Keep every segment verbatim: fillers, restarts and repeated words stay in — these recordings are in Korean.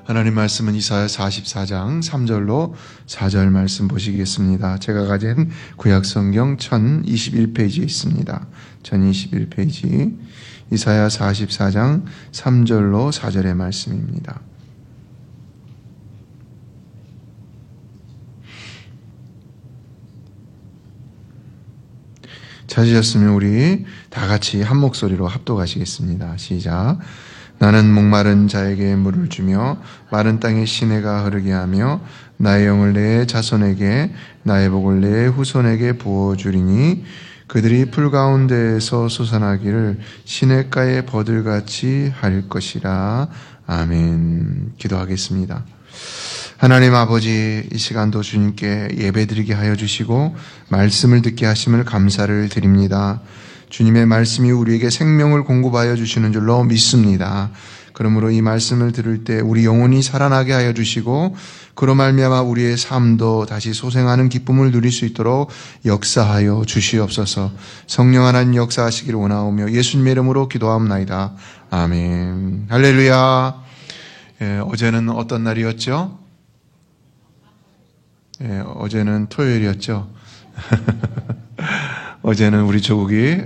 하나님 말씀은 이사야 사십사 장 삼 절로 사 절 말씀 보시겠습니다. 제가 가진 구약성경 천이십일 페이지에 있습니다. 천이십일 페이지 이사야 사십사 장 삼 절로 사 절의 말씀입니다. 찾으셨으면 우리 다 같이 한 목소리로 합독하시겠습니다. 시작. 나는 목마른 자에게 물을 주며 마른 땅에 시내가 흐르게 하며 나의 영을 내 자손에게 나의 복을 내 후손에게 부어주리니 그들이 풀 가운데에서 솟아나기를 시냇가의 버들같이 할 것이라. 아멘. 기도하겠습니다. 하나님 아버지, 이 시간도 주님께 예배드리게 하여 주시고 말씀을 듣게 하심을 감사를 드립니다. 주님의 말씀이 우리에게 생명을 공급하여 주시는 줄로 믿습니다. 그러므로 이 말씀을 들을 때 우리 영혼이 살아나게 하여 주시고 그로 말미암아 우리의 삶도 다시 소생하는 기쁨을 누릴 수 있도록 역사하여 주시옵소서. 성령 하나님 역사하시기를 원하오며 예수님의 이름으로 기도하옵나이다. 아멘. 할렐루야. 예, 어제는 어떤 날이었죠? 예, 어제는 토요일이었죠. 어제는 우리 조국이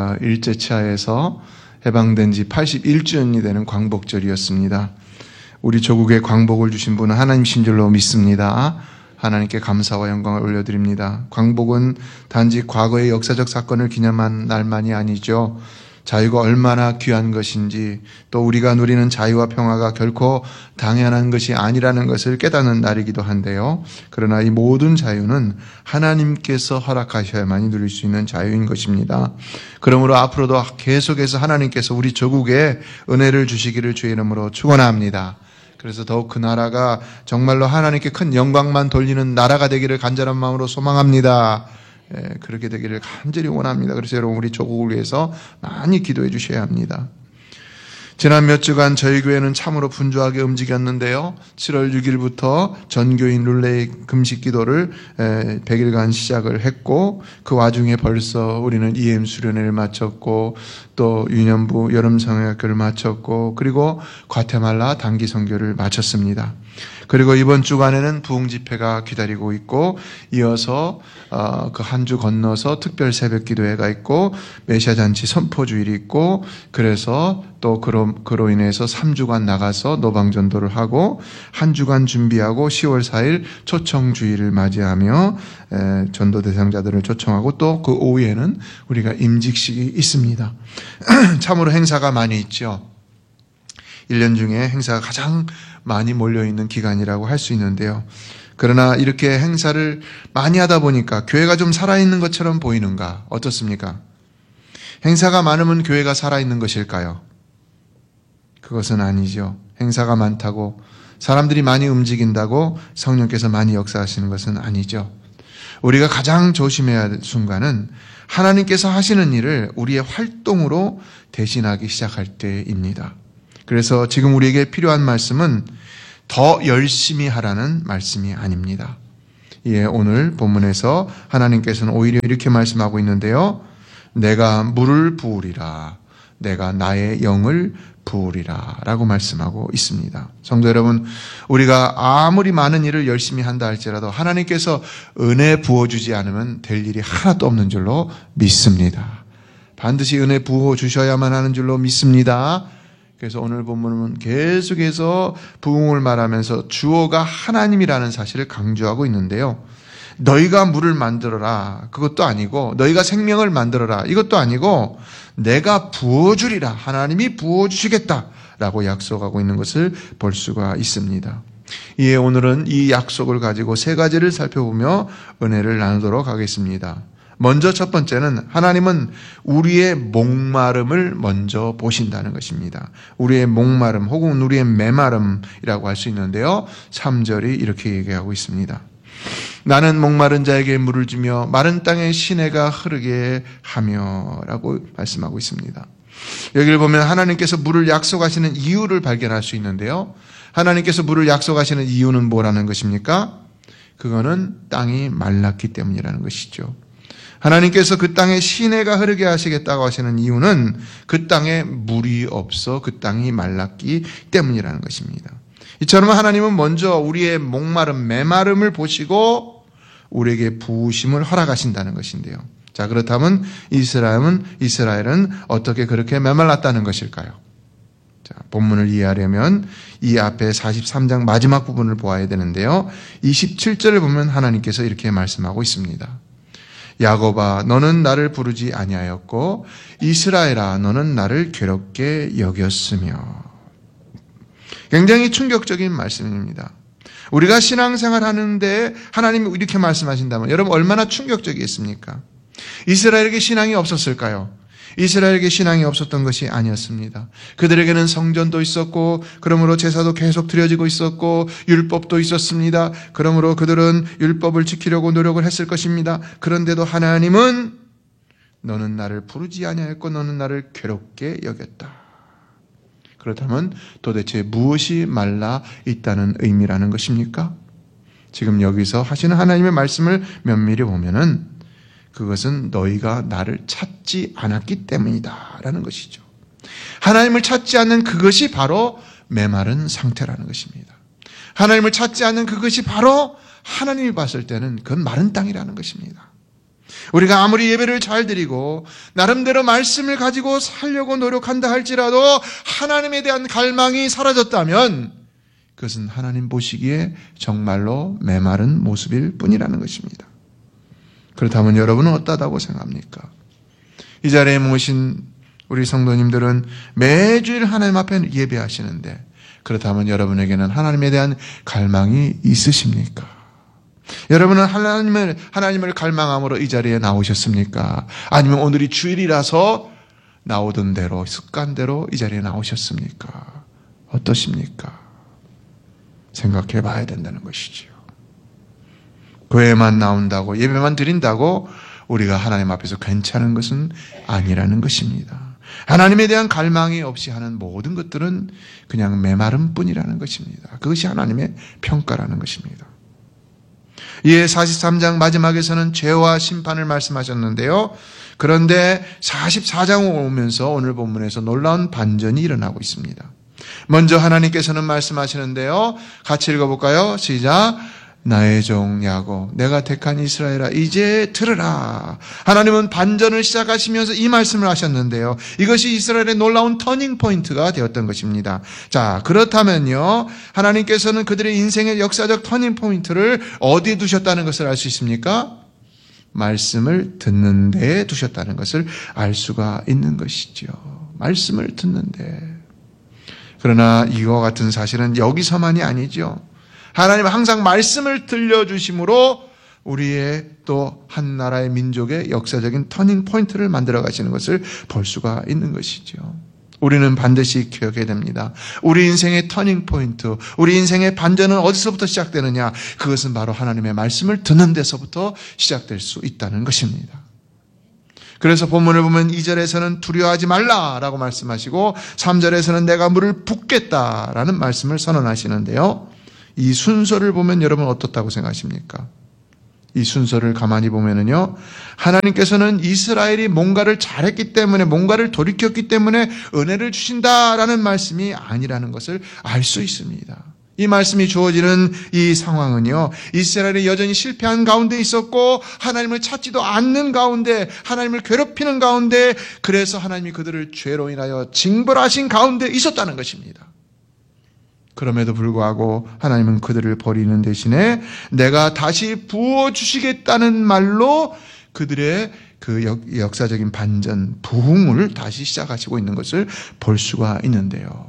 일제차에서 해방된 지 팔십일 주년이 되는 광복절이었습니다. 우리 조국에 광복을 주신 분은 하나님이신 줄로 믿습니다. 하나님께 감사와 영광을 올려드립니다. 광복은 단지 과거의 역사적 사건을 기념한 날만이 아니죠. 자유가 얼마나 귀한 것인지, 또 우리가 누리는 자유와 평화가 결코 당연한 것이 아니라는 것을 깨닫는 날이기도 한데요. 그러나 이 모든 자유는 하나님께서 허락하셔야만이 누릴 수 있는 자유인 것입니다. 그러므로 앞으로도 계속해서 하나님께서 우리 조국에 은혜를 주시기를 주의 이름으로 축원합니다. 그래서 더욱 그 나라가 정말로 하나님께 큰 영광만 돌리는 나라가 되기를 간절한 마음으로 소망합니다. 예, 그렇게 되기를 간절히 원합니다. 그래서 여러분, 우리 조국을 위해서 많이 기도해 주셔야 합니다. 지난 몇 주간 저희 교회는 참으로 분주하게 움직였는데요. 칠월 육일부터 전교인 룰레이 금식 기도를 백 일간 시작을 했고, 그 와중에 벌써 우리는 이엠 수련회를 마쳤고, 또 유년부 여름성회학교를 마쳤고, 그리고 과테말라 단기 선교를 마쳤습니다. 그리고 이번 주간에는 부흥 집회가 기다리고 있고, 이어서 어, 그 한 주 건너서 특별 새벽 기도회가 있고, 메시아 잔치 선포 주일이 있고, 그래서 또 그로, 그로 인해서 삼 주간 나가서 노방 전도를 하고, 한 주간 준비하고 시월 사일 초청 주일을 맞이하며 에, 전도 대상자들을 초청하고, 또 그 오후에는 우리가 임직식이 있습니다. 참으로 행사가 많이 있죠. 일 년 중에 행사가 가장 많이 몰려있는 기간이라고 할 수 있는데요. 그러나 이렇게 행사를 많이 하다 보니까 교회가 좀 살아있는 것처럼 보이는가? 어떻습니까? 행사가 많으면 교회가 살아있는 것일까요? 그것은 아니죠. 행사가 많다고, 사람들이 많이 움직인다고 성령께서 많이 역사하시는 것은 아니죠. 우리가 가장 조심해야 할 순간은 하나님께서 하시는 일을 우리의 활동으로 대신하기 시작할 때입니다. 그래서 지금 우리에게 필요한 말씀은 더 열심히 하라는 말씀이 아닙니다. 예, 오늘 본문에서 하나님께서는 오히려 이렇게 말씀하고 있는데요. 내가 물을 부으리라. 내가 나의 영을 부으리라. 라고 말씀하고 있습니다. 성도 여러분, 우리가 아무리 많은 일을 열심히 한다 할지라도 하나님께서 은혜 부어주지 않으면 될 일이 하나도 없는 줄로 믿습니다. 반드시 은혜 부어주셔야만 하는 줄로 믿습니다. 그래서 오늘 본문은 계속해서 부흥을 말하면서 주어가 하나님이라는 사실을 강조하고 있는데요. 너희가 물을 만들어라. 그것도 아니고, 너희가 생명을 만들어라. 이것도 아니고, 내가 부어주리라. 하나님이 부어주시겠다라고 약속하고 있는 것을 볼 수가 있습니다. 이에 오늘은 이 약속을 가지고 세 가지를 살펴보며 은혜를 나누도록 하겠습니다. 먼저 첫 번째는 하나님은 우리의 목마름을 먼저 보신다는 것입니다. 우리의 목마름 혹은 우리의 메마름이라고 할 수 있는데요. 삼 절이 이렇게 얘기하고 있습니다. 나는 목마른 자에게 물을 주며 마른 땅에 시내가 흐르게 하며 라고 말씀하고 있습니다. 여기를 보면 하나님께서 물을 약속하시는 이유를 발견할 수 있는데요. 하나님께서 물을 약속하시는 이유는 뭐라는 것입니까? 그거는 땅이 말랐기 때문이라는 것이죠. 하나님께서 그 땅에 시내가 흐르게 하시겠다고 하시는 이유는 그 땅에 물이 없어 그 땅이 말랐기 때문이라는 것입니다. 이처럼 하나님은 먼저 우리의 목마름, 메마름을 보시고 우리에게 부으심을 허락하신다는 것인데요. 자, 그렇다면 이스라엘은, 이스라엘은 어떻게 그렇게 메말랐다는 것일까요? 자, 본문을 이해하려면 이 앞에 사십삼 장 마지막 부분을 보아야 되는데요. 이십칠 절을 보면 하나님께서 이렇게 말씀하고 있습니다. 야곱아, 너는 나를 부르지 아니하였고 이스라엘아, 너는 나를 괴롭게 여겼으며. 굉장히 충격적인 말씀입니다. 우리가 신앙생활 하는데 하나님이 이렇게 말씀하신다면 여러분 얼마나 충격적이겠습니까? 이스라엘에게 신앙이 없었을까요? 이스라엘에게 신앙이 없었던 것이 아니었습니다. 그들에게는 성전도 있었고 그러므로 제사도 계속 드려지고 있었고 율법도 있었습니다. 그러므로 그들은 율법을 지키려고 노력을 했을 것입니다. 그런데도 하나님은 너는 나를 부르지 아니하였고 너는 나를 괴롭게 여겼다. 그렇다면 도대체 무엇이 말라 있다는 의미라는 것입니까? 지금 여기서 하시는 하나님의 말씀을 면밀히 보면은 그것은 너희가 나를 찾지 않았기 때문이다 라는 것이죠. 하나님을 찾지 않는 그것이 바로 메마른 상태라는 것입니다. 하나님을 찾지 않는 그것이 바로 하나님이 봤을 때는 그건 마른 땅이라는 것입니다. 우리가 아무리 예배를 잘 드리고 나름대로 말씀을 가지고 살려고 노력한다 할지라도 하나님에 대한 갈망이 사라졌다면 그것은 하나님 보시기에 정말로 메마른 모습일 뿐이라는 것입니다. 그렇다면 여러분은 어떠하다고 생각합니까? 이 자리에 모신 우리 성도님들은 매주일 하나님 앞에 예배하시는데 그렇다면 여러분에게는 하나님에 대한 갈망이 있으십니까? 여러분은 하나님을, 하나님을 갈망함으로 이 자리에 나오셨습니까? 아니면 오늘이 주일이라서 나오던 대로 습관대로 이 자리에 나오셨습니까? 어떠십니까? 생각해 봐야 된다는 것이지요. 교회만 나온다고 예배만 드린다고 우리가 하나님 앞에서 괜찮은 것은 아니라는 것입니다. 하나님에 대한 갈망이 없이 하는 모든 것들은 그냥 메마름 뿐이라는 것입니다. 그것이 하나님의 평가라는 것입니다. 이에 사십삼 장 마지막에서는 죄와 심판을 말씀하셨는데요. 그런데 사십사 장 오면서 오늘 본문에서 놀라운 반전이 일어나고 있습니다. 먼저 하나님께서는 말씀하시는데요. 같이 읽어볼까요? 시작. 나의 종 야곱, 내가 택한 이스라엘아, 이제 들으라. 하나님은 반전을 시작하시면서 이 말씀을 하셨는데요. 이것이 이스라엘의 놀라운 터닝 포인트가 되었던 것입니다. 자, 그렇다면요, 하나님께서는 그들의 인생의 역사적 터닝 포인트를 어디에 두셨다는 것을 알 수 있습니까? 말씀을 듣는 데에 두셨다는 것을 알 수가 있는 것이죠. 말씀을 듣는데. 그러나 이와 같은 사실은 여기서만이 아니죠. 하나님은 항상 말씀을 들려주심으로 우리의 또 한 나라의 민족의 역사적인 터닝 포인트를 만들어 가시는 것을 볼 수가 있는 것이죠. 우리는 반드시 기억해야 됩니다. 우리 인생의 터닝 포인트, 우리 인생의 반전은 어디서부터 시작되느냐? 그것은 바로 하나님의 말씀을 듣는 데서부터 시작될 수 있다는 것입니다. 그래서 본문을 보면 이 절에서는 두려워하지 말라라고 말씀하시고 삼 절에서는 내가 물을 붓겠다라는 말씀을 선언하시는데요. 이 순서를 보면 여러분 어떻다고 생각하십니까? 이 순서를 가만히 보면은요, 하나님께서는 이스라엘이 뭔가를 잘했기 때문에, 뭔가를 돌이켰기 때문에 은혜를 주신다라는 말씀이 아니라는 것을 알 수 있습니다. 이 말씀이 주어지는 이 상황은요, 이스라엘이 여전히 실패한 가운데 있었고 하나님을 찾지도 않는 가운데, 하나님을 괴롭히는 가운데, 그래서 하나님이 그들을 죄로 인하여 징벌하신 가운데 있었다는 것입니다. 그럼에도 불구하고 하나님은 그들을 버리는 대신에 내가 다시 부어주시겠다는 말로 그들의 그 역, 역사적인 반전, 부흥을 다시 시작하시고 있는 것을 볼 수가 있는데요.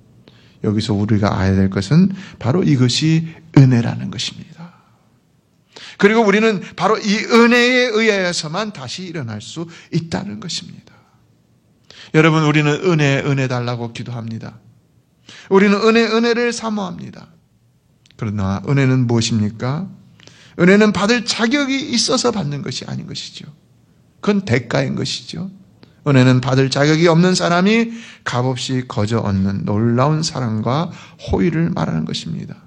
여기서 우리가 알아야 될 것은 바로 이것이 은혜라는 것입니다. 그리고 우리는 바로 이 은혜에 의해서만 다시 일어날 수 있다는 것입니다. 여러분, 우리는 은혜, 은혜 달라고 기도합니다. 우리는 은혜, 은혜를 사모합니다. 그러나 은혜는 무엇입니까? 은혜는 받을 자격이 있어서 받는 것이 아닌 것이죠. 그건 대가인 것이죠. 은혜는 받을 자격이 없는 사람이 값없이 거저 얻는 놀라운 사랑과 호의를 말하는 것입니다.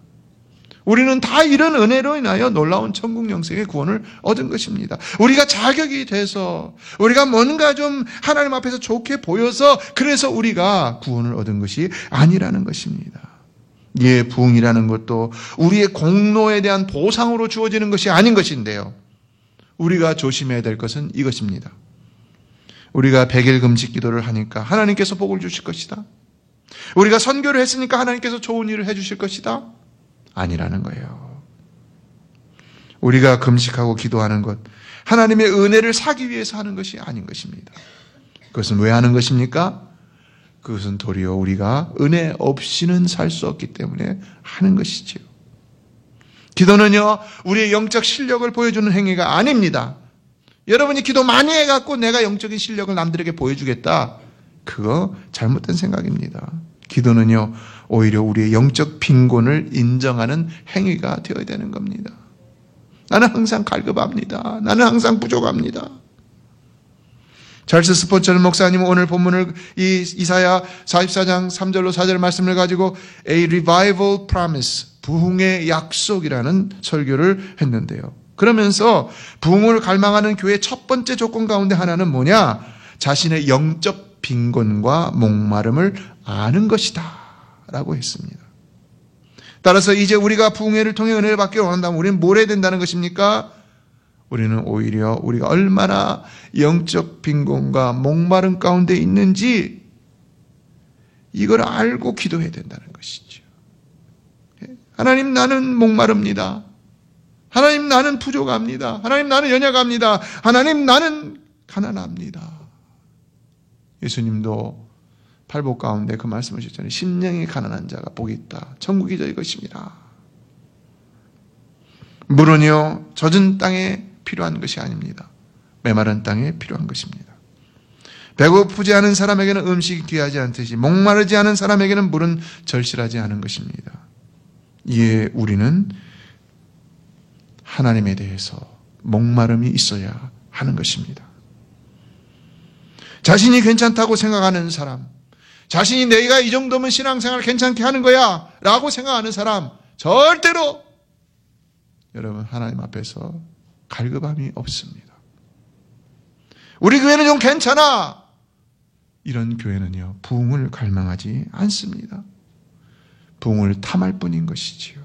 우리는 다 이런 은혜로 인하여 놀라운 천국 영생의 구원을 얻은 것입니다. 우리가 자격이 돼서, 우리가 뭔가 좀 하나님 앞에서 좋게 보여서 그래서 우리가 구원을 얻은 것이 아니라는 것입니다. 예, 부흥이라는 것도 우리의 공로에 대한 보상으로 주어지는 것이 아닌 것인데요. 우리가 조심해야 될 것은 이것입니다. 우리가 백일 금식 기도를 하니까 하나님께서 복을 주실 것이다. 우리가 선교를 했으니까 하나님께서 좋은 일을 해주실 것이다. 아니라는 거예요. 우리가 금식하고 기도하는 것, 하나님의 은혜를 사기 위해서 하는 것이 아닌 것입니다. 그것은 왜 하는 것입니까? 그것은 도리어 우리가 은혜 없이는 살 수 없기 때문에 하는 것이지요. 기도는요, 우리의 영적 실력을 보여주는 행위가 아닙니다. 여러분이 기도 많이 해갖고 내가 영적인 실력을 남들에게 보여주겠다. 그거 잘못된 생각입니다. 기도는요, 오히려 우리의 영적 빈곤을 인정하는 행위가 되어야 되는 겁니다. 나는 항상 갈급합니다. 나는 항상 부족합니다. 찰스 스포처 목사님은 오늘 본문을 이 이사야 사십사 장 삼 절로 사 절 말씀을 가지고 A Revival Promise, 부흥의 약속이라는 설교를 했는데요. 그러면서 부흥을 갈망하는 교회의 첫 번째 조건 가운데 하나는 뭐냐? 자신의 영적 빈곤과 목마름을 아는 것이다 라고 했습니다. 따라서 이제 우리가 부흥회를 통해 은혜를 받기를 원한다면 우리는 뭘 해야 된다는 것입니까? 우리는 오히려 우리가 얼마나 영적 빈곤과 목마름 가운데 있는지 이걸 알고 기도해야 된다는 것이죠. 하나님, 나는 목마릅니다. 하나님, 나는 부족합니다. 하나님, 나는 연약합니다. 하나님, 나는 가난합니다. 예수님도 팔복 가운데 그 말씀을 하셨잖아요. 심령이 가난한 자가 복이 있다. 천국이 저희 것입니다. 물은요, 젖은 땅에 필요한 것이 아닙니다. 메마른 땅에 필요한 것입니다. 배고프지 않은 사람에게는 음식이 귀하지 않듯이 목마르지 않은 사람에게는 물은 절실하지 않은 것입니다. 이에 우리는 하나님에 대해서 목마름이 있어야 하는 것입니다. 자신이 괜찮다고 생각하는 사람, 자신이 내가 이 정도면 신앙생활 괜찮게 하는 거야 라고 생각하는 사람, 절대로 여러분 하나님 앞에서 갈급함이 없습니다. 우리 교회는 좀 괜찮아, 이런 교회는요 부흥을 갈망하지 않습니다. 부흥을 탐할 뿐인 것이지요.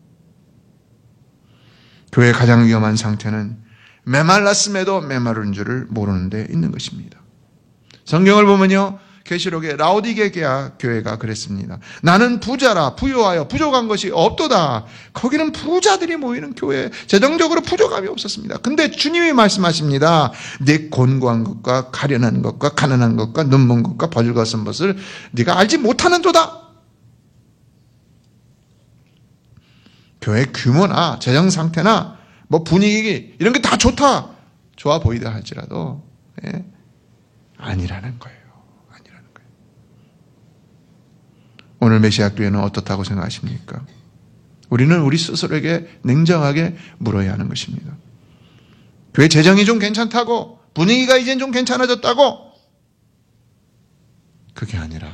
교회의 가장 위험한 상태는 메말랐음에도 메마른 줄을 모르는 데 있는 것입니다. 성경을 보면요, 계시록에 라오디게아 교회가 그랬습니다. 나는 부자라, 부유하여 부족한 것이 없도다. 거기는 부자들이 모이는 교회, 재정적으로 부족함이 없었습니다. 근데 주님이 말씀하십니다. 네 곤고한 것과 가련한 것과 가난한 것과 눈먼 것과 버질것은 것을 네가 알지 못하는도다. 교회 규모나 재정 상태나 뭐 분위기 이런 게 다 좋다, 좋아 보이다 할지라도 예, 아니라는 거예요. 아니라는 거예요. 오늘 메시아 교회는 어떻다고 생각하십니까? 우리는 우리 스스로에게 냉정하게 물어야 하는 것입니다. 교회 재정이 좀 괜찮다고, 분위기가 이젠 좀 괜찮아졌다고, 그게 아니라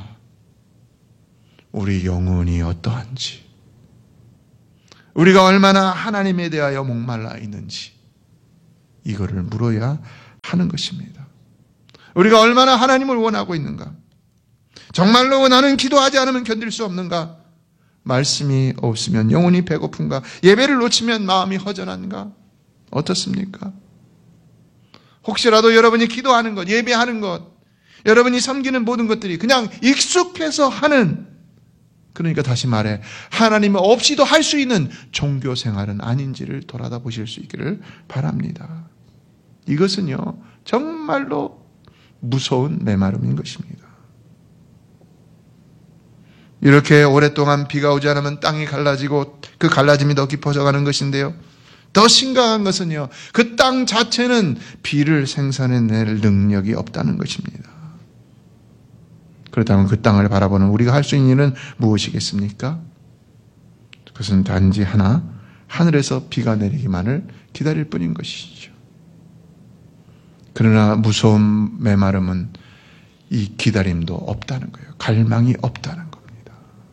우리 영혼이 어떠한지, 우리가 얼마나 하나님에 대하여 목말라 있는지 이거를 물어야 하는 것입니다. 우리가 얼마나 하나님을 원하고 있는가, 정말로 나는 기도하지 않으면 견딜 수 없는가, 말씀이 없으면 영혼이 배고픈가, 예배를 놓치면 마음이 허전한가, 어떻습니까? 혹시라도 여러분이 기도하는 것, 예배하는 것, 여러분이 섬기는 모든 것들이 그냥 익숙해서 하는, 그러니까 다시 말해 하나님 없이도 할 수 있는 종교 생활은 아닌지를 돌아다 보실 수 있기를 바랍니다. 이것은요 정말로 무서운 메마름인 것입니다. 이렇게 오랫동안 비가 오지 않으면 땅이 갈라지고 그 갈라짐이 더 깊어져 가는 것인데요, 더 심각한 것은요 그 땅 자체는 비를 생산해낼 능력이 없다는 것입니다. 그렇다면 그 땅을 바라보는 우리가 할 수 있는 일은 무엇이겠습니까? 그것은 단지 하나, 하늘에서 비가 내리기만을 기다릴 뿐인 것이죠. 그러나 무서운 메마름은 이 기다림도 없다는 거예요. 갈망이 없다는 겁니다.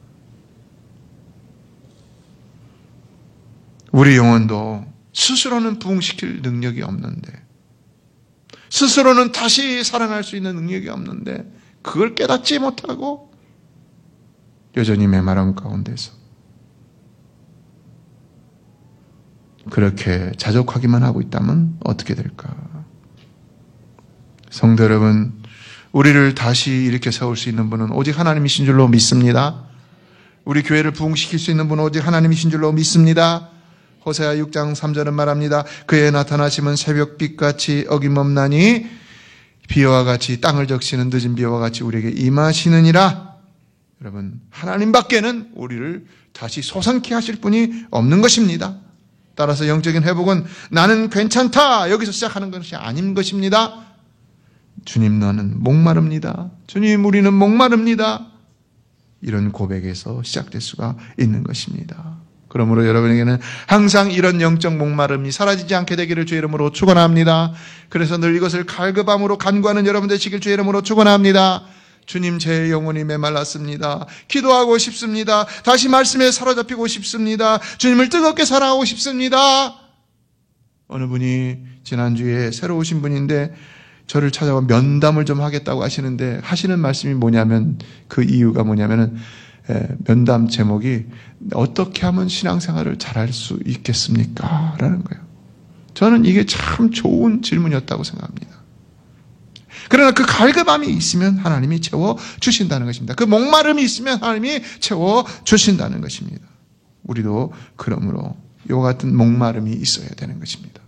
우리 영혼도 스스로는 부흥시킬 능력이 없는데, 스스로는 다시 살아날 수 있는 능력이 없는데 그걸 깨닫지 못하고 여전히 메마름 가운데서 그렇게 자족하기만 하고 있다면 어떻게 될까? 성도 여러분, 우리를 다시 일으켜 세울 수 있는 분은 오직 하나님이신 줄로 믿습니다. 우리 교회를 부흥시킬 수 있는 분은 오직 하나님이신 줄로 믿습니다. 호세아 육 장 삼 절은 말합니다. 그의 나타나심은 새벽빛같이 어김없나니 비와 같이 땅을 적시는 늦은 비와 같이 우리에게 임하시느니라. 여러분, 하나님 밖에는 우리를 다시 솟아나게 하실 분이 없는 것입니다. 따라서 영적인 회복은 나는 괜찮다 여기서 시작하는 것이 아닌 것입니다. 주님, 너는 목마릅니다. 주님, 우리는 목마릅니다. 이런 고백에서 시작될 수가 있는 것입니다. 그러므로 여러분에게는 항상 이런 영적 목마름이 사라지지 않게 되기를 주의 이름으로 축원합니다. 그래서 늘 이것을 갈급함으로 간구하는 여러분 되시길 주의 이름으로 축원합니다. 주님, 제 영혼이 메말랐습니다. 기도하고 싶습니다. 다시 말씀에 사로잡히고 싶습니다. 주님을 뜨겁게 사랑하고 싶습니다. 어느 분이 지난주에 새로 오신 분인데 저를 찾아와 면담을 좀 하겠다고 하시는데 하시는 말씀이 뭐냐면, 그 이유가 뭐냐면은 면담 제목이 어떻게 하면 신앙생활을 잘할 수 있겠습니까? 라는 거예요. 저는 이게 참 좋은 질문이었다고 생각합니다. 그러나 그 갈급함이 있으면 하나님이 채워주신다는 것입니다. 그 목마름이 있으면 하나님이 채워주신다는 것입니다. 우리도 그러므로 이와 같은 목마름이 있어야 되는 것입니다.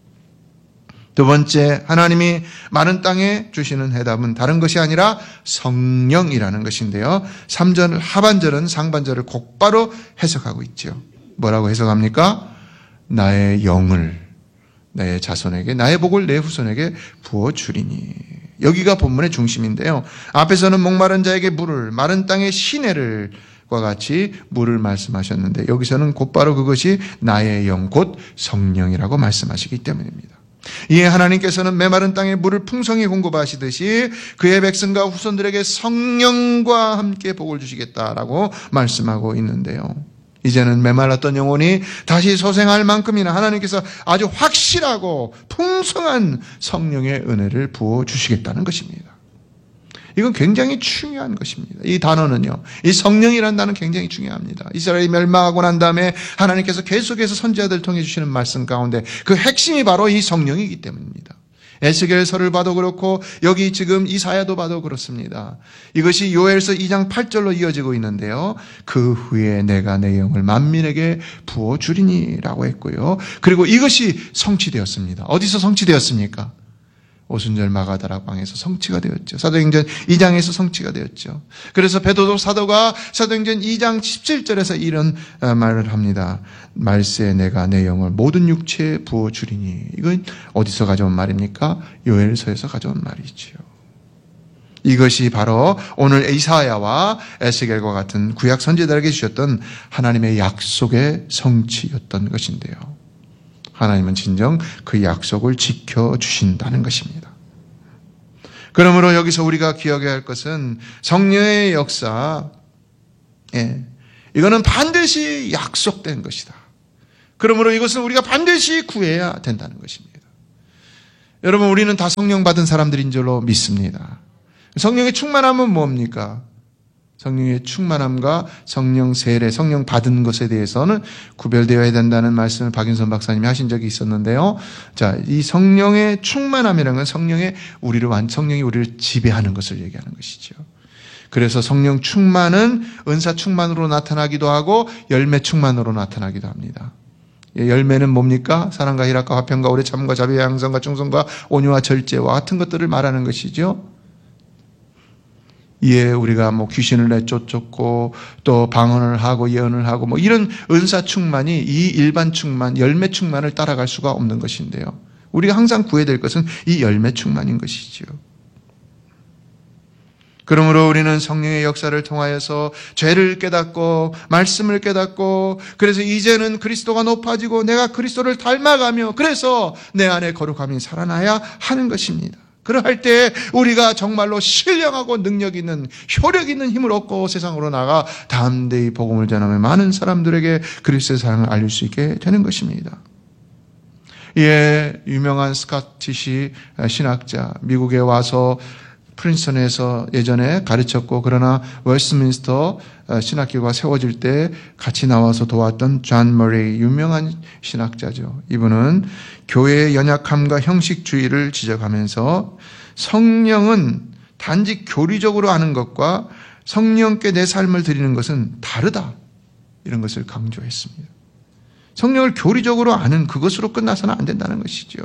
두 번째, 하나님이 마른 땅에 주시는 해답은 다른 것이 아니라 성령이라는 것인데요. 삼 절 하반절은 상반절을 곧바로 해석하고 있죠. 뭐라고 해석합니까? 나의 영을 나의 자손에게, 나의 복을 내 후손에게 부어주리니. 여기가 본문의 중심인데요. 앞에서는 목마른 자에게 물을, 마른 땅의 시내를 과 같이 물을 말씀하셨는데 여기서는 곧바로 그것이 나의 영, 곧 성령이라고 말씀하시기 때문입니다. 이에 하나님께서는 메마른 땅에 물을 풍성히 공급하시듯이 그의 백성과 후손들에게 성령과 함께 복을 주시겠다라고 말씀하고 있는데요. 이제는 메말랐던 영혼이 다시 소생할 만큼이나 하나님께서 아주 확실하고 풍성한 성령의 은혜를 부어주시겠다는 것입니다. 이건 굉장히 중요한 것입니다. 이 단어는요, 이 성령이라는 단어는 굉장히 중요합니다. 이스라엘이 멸망하고 난 다음에 하나님께서 계속해서 선지자들을 통해 주시는 말씀 가운데 그 핵심이 바로 이 성령이기 때문입니다. 에스겔서를 봐도 그렇고 여기 지금 이사야도 봐도 그렇습니다. 이것이 요엘서 이 장 팔 절로 이어지고 있는데요. 그 후에 내가 내 영을 만민에게 부어주리니 라고 했고요. 그리고 이것이 성취되었습니다. 어디서 성취되었습니까? 오순절 마가다락 방에서 성취가 되었죠. 사도행전 이 장에서 성취가 되었죠. 그래서 베드로 사도가 사도행전 이 장 십칠 절에서 이런 말을 합니다. 말세에 내가 내 영을 모든 육체에 부어주리니. 이건 어디서 가져온 말입니까? 요엘서에서 가져온 말이지요. 이것이 바로 오늘 이사야와 에스겔과 같은 구약 선지자들에게 주셨던 하나님의 약속의 성취였던 것인데요. 하나님은 진정 그 약속을 지켜주신다는 것입니다. 그러므로 여기서 우리가 기억해야 할 것은 성령의 역사, 예, 이거는 반드시 약속된 것이다. 그러므로 이것은 우리가 반드시 구해야 된다는 것입니다. 여러분, 우리는 다 성령 받은 사람들인 줄로 믿습니다. 성령의 충만함은 뭡니까? 성령의 충만함과 성령 세례, 성령 받은 것에 대해서는 구별되어야 된다는 말씀을 박윤선 박사님이 하신 적이 있었는데요. 자, 이 성령의 충만함이라는 건 성령의 우리를 완, 성령이 우리를 지배하는 것을 얘기하는 것이죠. 그래서 성령 충만은 은사 충만으로 나타나기도 하고 열매 충만으로 나타나기도 합니다. 열매는 뭡니까? 사랑과 희락과 화평과 오래 참과 자비와 양선과 충성과 온유와 절제와 같은 것들을 말하는 것이죠. 이에 우리가 뭐 귀신을 내쫓았고 또 방언을 하고 예언을 하고 뭐 이런 은사 충만이 이 일반 충만, 열매 충만을 따라갈 수가 없는 것인데요. 우리가 항상 구해야 될 것은 이 열매 충만인 것이지요. 그러므로 우리는 성령의 역사를 통하여서 죄를 깨닫고 말씀을 깨닫고 그래서 이제는 그리스도가 높아지고 내가 그리스도를 닮아가며 그래서 내 안에 거룩함이 살아나야 하는 것입니다. 그럴 때 우리가 정말로 신령하고 능력 있는 효력 있는 힘을 얻고 세상으로 나가 담대히 복음을 전하며 많은 사람들에게 그리스도의 사랑을 알릴 수 있게 되는 것입니다. 이에 유명한 스카티시 신학자, 미국에 와서 프린스턴에서 예전에 가르쳤고 그러나 웨스트민스터 신학교가 세워질 때 같이 나와서 도왔던 존 머레이, 유명한 신학자죠. 이분은 교회의 연약함과 형식주의를 지적하면서 성령은 단지 교리적으로 아는 것과 성령께 내 삶을 드리는 것은 다르다, 이런 것을 강조했습니다. 성령을 교리적으로 아는 그것으로 끝나서는 안 된다는 것이죠.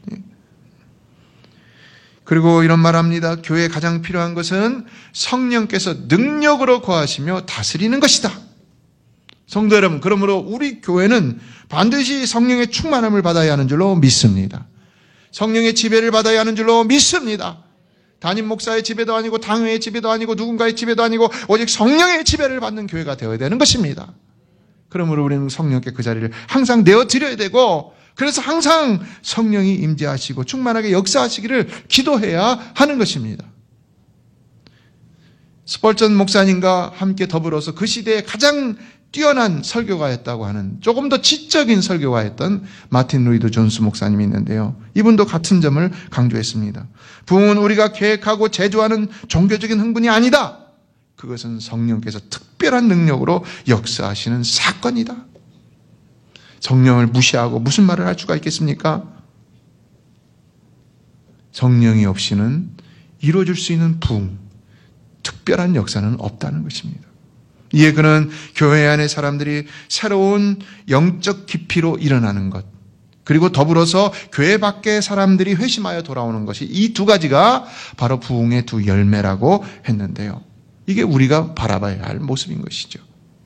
그리고 이런 말합니다. 교회에 가장 필요한 것은 성령께서 능력으로 거하시며 다스리는 것이다. 성도 여러분, 그러므로 우리 교회는 반드시 성령의 충만함을 받아야 하는 줄로 믿습니다. 성령의 지배를 받아야 하는 줄로 믿습니다. 담임 목사의 지배도 아니고 당회의 지배도 아니고 누군가의 지배도 아니고 오직 성령의 지배를 받는 교회가 되어야 되는 것입니다. 그러므로 우리는 성령께 그 자리를 항상 내어드려야 되고, 그래서 항상 성령이 임재하시고 충만하게 역사하시기를 기도해야 하는 것입니다. 스펄전 목사님과 함께 더불어서 그 시대에 가장 뛰어난 설교가였다고 하는, 조금 더 지적인 설교가였던 마틴 루이드 존스 목사님이 있는데요. 이분도 같은 점을 강조했습니다. 부흥은 우리가 계획하고 제조하는 종교적인 흥분이 아니다. 그것은 성령께서 특별한 능력으로 역사하시는 사건이다. 성령을 무시하고 무슨 말을 할 수가 있겠습니까? 성령이 없이는 이루어질 수 있는 부흥, 특별한 역사는 없다는 것입니다. 이에 그는 교회 안의 사람들이 새로운 영적 깊이로 일어나는 것, 그리고 더불어서 교회 밖의 사람들이 회심하여 돌아오는 것이, 이 두 가지가 바로 부흥의 두 열매라고 했는데요. 이게 우리가 바라봐야 할 모습인 것이죠.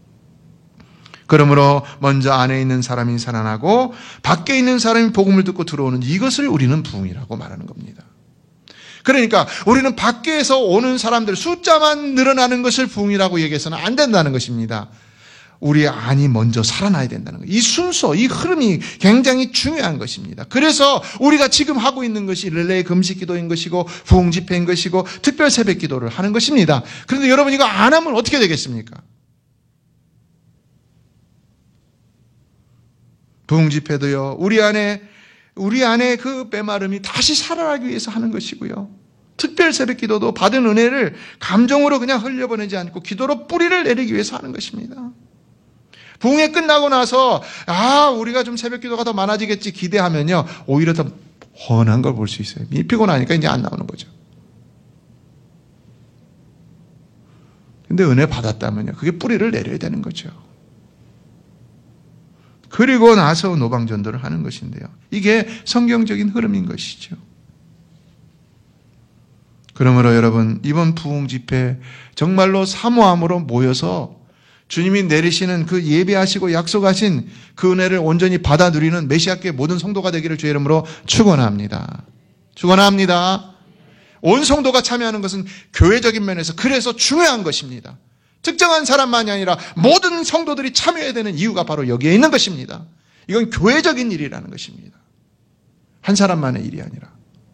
그러므로 먼저 안에 있는 사람이 살아나고 밖에 있는 사람이 복음을 듣고 들어오는, 이것을 우리는 부흥이라고 말하는 겁니다. 그러니까 우리는 밖에서 오는 사람들 숫자만 늘어나는 것을 부흥이라고 얘기해서는 안 된다는 것입니다. 우리 안이 먼저 살아나야 된다는 거예요. 이 순서, 이 흐름이 굉장히 중요한 것입니다. 그래서 우리가 지금 하고 있는 것이 릴레이 금식 기도인 것이고 부흥 집회인 것이고 특별 새벽 기도를 하는 것입니다. 그런데 여러분, 이거 안 하면 어떻게 되겠습니까? 부흥 집회도요, 우리 안에 우리 안에 그 메마름이 다시 살아나기 위해서 하는 것이고요. 특별 새벽 기도도 받은 은혜를 감정으로 그냥 흘려보내지 않고 기도로 뿌리를 내리기 위해서 하는 것입니다. 부흥회 끝나고 나서 아 우리가 좀 새벽 기도가 더 많아지겠지 기대하면요, 오히려 더 훤한 걸 볼 수 있어요. 피고 나니까 이제 안 나오는 거죠. 근데 은혜 받았다면요, 그게 뿌리를 내려야 되는 거죠. 그리고 나서 노방전도를 하는 것인데요. 이게 성경적인 흐름인 것이죠. 그러므로 여러분, 이번 부흥 집회 정말로 사모함으로 모여서 주님이 내리시는 그 예배하시고 약속하신 그 은혜를 온전히 받아 누리는 메시아교회 모든 성도가 되기를 주의 이름으로 축원합니다. 축원합니다. 온 성도가 참여하는 것은 교회적인 면에서 그래서 중요한 것입니다. 특정한 사람만이 아니라 모든 성도들이 참여해야 되는 이유가 바로 여기에 있는 것입니다. 이건 교회적인 일이라는 것입니다. 한 사람만의 일이 아니라.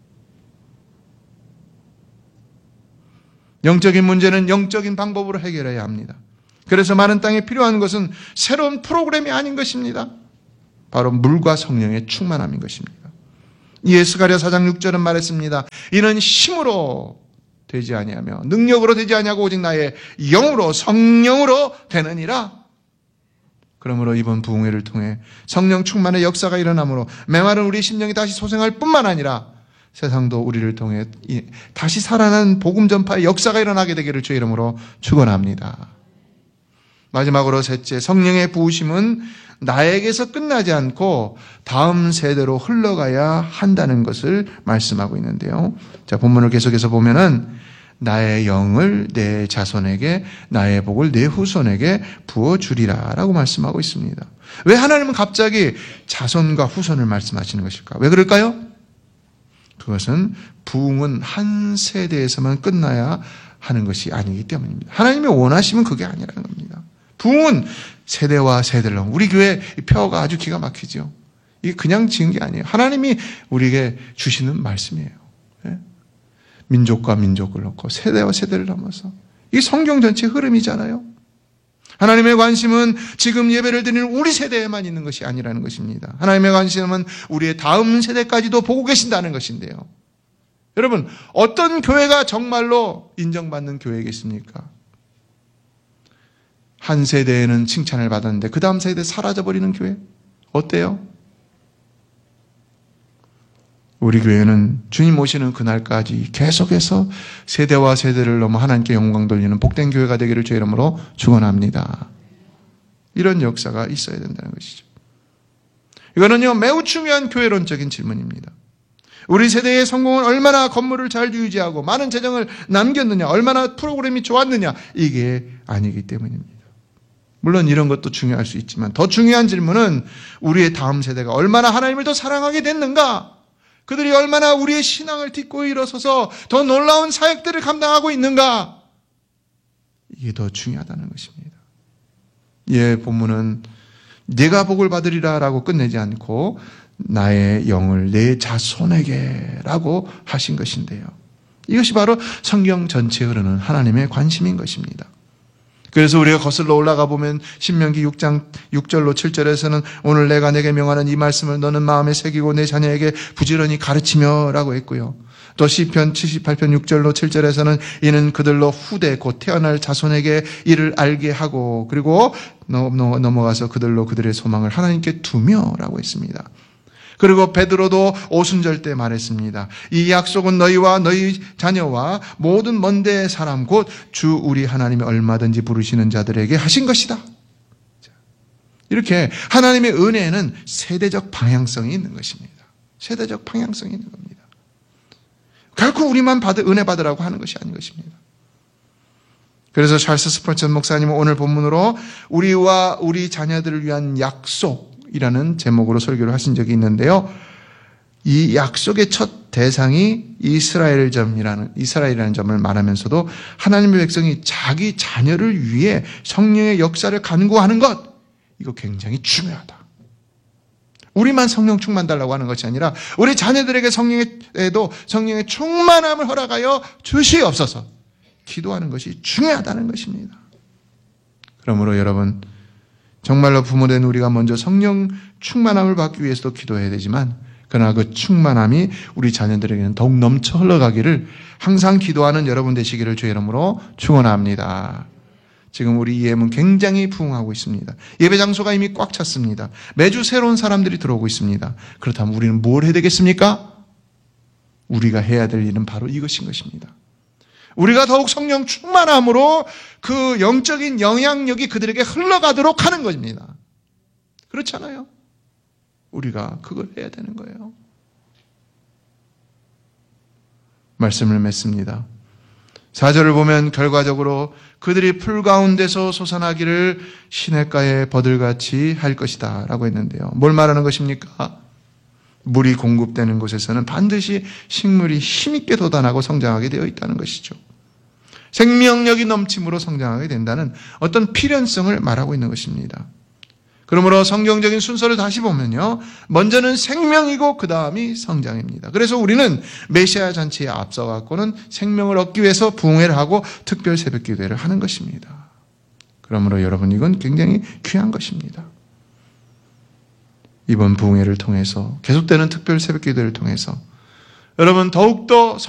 영적인 문제는 영적인 방법으로 해결해야 합니다. 그래서 많은 땅에 필요한 것은 새로운 프로그램이 아닌 것입니다. 바로 물과 성령의 충만함인 것입니다. 이에 스가랴 사 장 육 절은 말했습니다. 이는 힘으로 되지 아니하며 능력으로 되지 아니하고 오직 나의 영으로 성령으로 되느니라. 그러므로 이번 부흥회를 통해 성령 충만의 역사가 일어나므로 메마른 우리 심령이 다시 소생할 뿐만 아니라 세상도 우리를 통해 다시 살아난 복음 전파의 역사가 일어나게 되기를 주의 이름으로 축원합니다. 마지막으로 셋째, 성령의 부으심은 나에게서 끝나지 않고 다음 세대로 흘러가야 한다는 것을 말씀하고 있는데요. 자, 본문을 계속해서 보면은 나의 영을 내 자손에게, 나의 복을 내 후손에게 부어주리라 라고 말씀하고 있습니다. 왜 하나님은 갑자기 자손과 후손을 말씀하시는 것일까? 왜 그럴까요? 그것은 부흥은 한 세대에서만 끝나야 하는 것이 아니기 때문입니다. 하나님의 원하심은 그게 아니라는 겁니다. 부흥은 세대와 세대를, 우리 교회 표어가 아주 기가 막히죠. 이게 그냥 지은 게 아니에요. 하나님이 우리에게 주시는 말씀이에요. 예? 민족과 민족을 놓고 세대와 세대를 넘어서. 이게 성경 전체 흐름이잖아요. 하나님의 관심은 지금 예배를 드리는 우리 세대에만 있는 것이 아니라는 것입니다. 하나님의 관심은 우리의 다음 세대까지도 보고 계신다는 것인데요. 여러분, 어떤 교회가 정말로 인정받는 교회겠습니까? 한 세대에는 칭찬을 받았는데 그 다음 세대 사라져버리는 교회 어때요? 우리 교회는 주님 오시는 그날까지 계속해서 세대와 세대를 넘어 하나님께 영광 돌리는 복된 교회가 되기를 주의 이름으로 축원합니다. 이런 역사가 있어야 된다는 것이죠. 이거는요 매우 중요한 교회론적인 질문입니다. 우리 세대의 성공은 얼마나 건물을 잘 유지하고 많은 재정을 남겼느냐, 얼마나 프로그램이 좋았느냐, 이게 아니기 때문입니다. 물론 이런 것도 중요할 수 있지만 더 중요한 질문은 우리의 다음 세대가 얼마나 하나님을 더 사랑하게 됐는가, 그들이 얼마나 우리의 신앙을 딛고 일어서서 더 놀라운 사역들을 감당하고 있는가, 이게 더 중요하다는 것입니다. 예, 본문은 내가 복을 받으리라 라고 끝내지 않고 나의 영을 내 자손에게 라고 하신 것인데요. 이것이 바로 성경 전체에 흐르는 하나님의 관심인 것입니다. 그래서 우리가 거슬러 올라가 보면 신명기 육 장 육 절로 칠 절에서는 오늘 내가 내게 명하는 이 말씀을 너는 마음에 새기고 내 자녀에게 부지런히 가르치며 라고 했고요. 또 시편 칠십팔 편 육 절로 칠 절에서는 이는 그들로 후대 곧 태어날 자손에게 이를 알게 하고, 그리고 넘어가서 그들로 그들의 소망을 하나님께 두며 라고 했습니다. 그리고 베드로도 오순절 때 말했습니다. 이 약속은 너희와 너희 자녀와 모든 먼 데 사람 곧 주 우리 하나님이 얼마든지 부르시는 자들에게 하신 것이다. 이렇게 하나님의 은혜에는 세대적 방향성이 있는 것입니다. 세대적 방향성이 있는 겁니다. 결코 우리만 받을, 은혜 받으라고 하는 것이 아닌 것입니다. 그래서 찰스 스펄전 목사님은 오늘 본문으로 우리와 우리 자녀들을 위한 약속이라는 제목으로 설교를 하신 적이 있는데요. 이 약속의 첫 대상이 이스라엘 점이라는, 이스라엘이라는 점을 말하면서도 하나님의 백성이 자기 자녀를 위해 성령의 역사를 간구하는 것, 이거 굉장히 중요하다. 우리만 성령 충만 달라고 하는 것이 아니라 우리 자녀들에게 성령에도 성령의 충만함을 허락하여 주시옵소서 기도하는 것이 중요하다는 것입니다. 그러므로 여러분, 정말로 부모된 우리가 먼저 성령 충만함을 받기 위해서도 기도해야 되지만, 그러나 그 충만함이 우리 자녀들에게는 더욱 넘쳐 흘러가기를 항상 기도하는 여러분 되시기를 주의 이름으로 축원합니다. 지금 우리 이엠은 굉장히 부흥하고 있습니다. 예배 장소가 이미 꽉 찼습니다. 매주 새로운 사람들이 들어오고 있습니다. 그렇다면 우리는 뭘 해야 되겠습니까? 우리가 해야 될 일은 바로 이것인 것입니다. 우리가 더욱 성령 충만함으로 그 영적인 영향력이 그들에게 흘러가도록 하는 것입니다. 그렇잖아요. 우리가 그걸 해야 되는 거예요. 말씀을 맺습니다. 사 절을 보면 결과적으로 그들이 풀 가운데서 솟아나기를 시냇가에 버들같이 할 것이다 라고 했는데요. 뭘 말하는 것입니까? 물이 공급되는 곳에서는 반드시 식물이 힘있게 돋아나고 성장하게 되어 있다는 것이죠. 생명력이 넘침으로 성장하게 된다는 어떤 필연성을 말하고 있는 것입니다. 그러므로 성경적인 순서를 다시 보면요, 먼저는 생명이고 그 다음이 성장입니다. 그래서 우리는 메시아 잔치에 앞서갖고는 생명을 얻기 위해서 부흥회를 하고 특별 새벽 기도회를 하는 것입니다. 그러므로 여러분, 이건 굉장히 귀한 것입니다. 이번 부흥회를 통해서, 계속되는 특별 새벽 기도회를 통해서 여러분 더욱더